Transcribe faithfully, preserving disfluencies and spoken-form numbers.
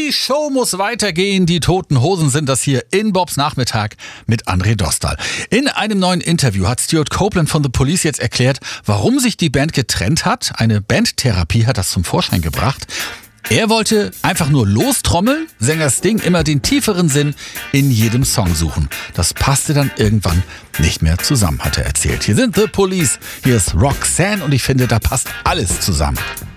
Die Show muss weitergehen. Die Toten Hosen sind das hier in Bobs Nachmittag mit André Dostal. In einem neuen Interview hat Stuart Copeland von The Police jetzt erklärt, warum sich die Band getrennt hat. Eine Bandtherapie hat das zum Vorschein gebracht. Er wollte einfach nur lostrommeln, Sänger Sting immer den tieferen Sinn in jedem Song suchen. Das passte dann irgendwann nicht mehr zusammen, hat er erzählt. Hier sind The Police, hier ist Roxanne und ich finde, da passt alles zusammen.